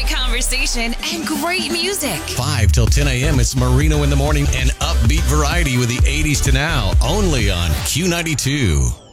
conversation and great music. 5 till 10 a.m. It's Marino in the Morning and upbeat variety with the 80s to now, only on Q92.